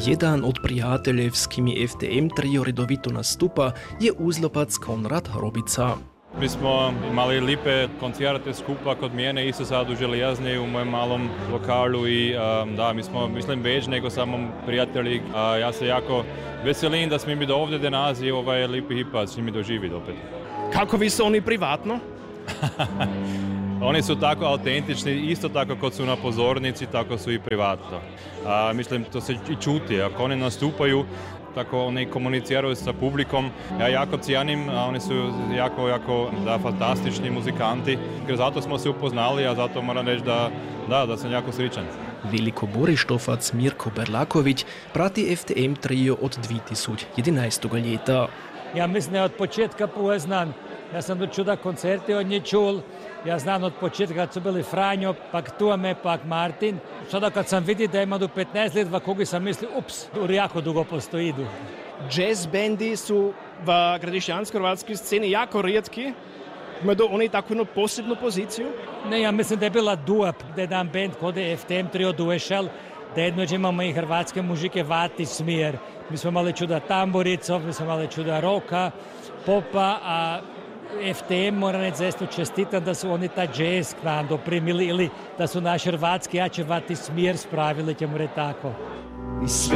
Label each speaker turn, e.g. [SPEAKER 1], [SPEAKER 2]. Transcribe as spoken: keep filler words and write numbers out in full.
[SPEAKER 1] Jedan od prijateljev, s kimi F T M trio redovito nastupa, je uzlopac Konrad Hrobica.
[SPEAKER 2] Mi smo imali lipe koncerte skupa kod mene, isto sad u Željezni u mojem malom lokalu i um, da, mi smo, mislim, već nego samo prijatelji. Uh, ja se jako veselim da smo mi do ovdje danas i ovaj lipi hipa s njimi doživjeti opet.
[SPEAKER 3] Kako vi su oni privatno?
[SPEAKER 2] Oni su tako autentični, isto tako kot su na pozornici, tako su i privatno. A, mislim, to se i čuti, ako oni nastupaju, tako oni komuniciraju sa publikom. Ja jako cijenim, a oni su jako, jako da, fantastični muzikanti. Zato smo se upoznali, a zato moram reći da, da, da sam jako srećan.
[SPEAKER 1] Velikoborištofac Mirko Berlaković prati F T M trio od dvije tisuće jedanaestog ljeta.
[SPEAKER 4] Ja mislim da je od početka poznan. Ja sam do čuda koncerti od nje čul. Ja znam od početka kad su bili Franjo, pak Tuame, pak Martin. Sada kad sam vidio da ima do petnaest let, vakogi sam mislio, ups, jako dugo postojidu.
[SPEAKER 3] Jazz bendi su v gradišćansko-hrvatskoj sceni jako rijetki. Imaju oni takvu jednu posebnu poziciju?
[SPEAKER 4] Ne, ja mislim da je bila Duap, da je jedan band kod je F T M trio Duešal, da jednođe imamo i hrvatske mužike Vati Smir. Mi smo imali čuda tamburicov, mi smo imali čuda roka, popa, a F T M mora reći zaista čestitam da su oni ta jazz k nam doprimili ili da su naši hrvatski jače Vati Smir spravili, ćemo reći tako.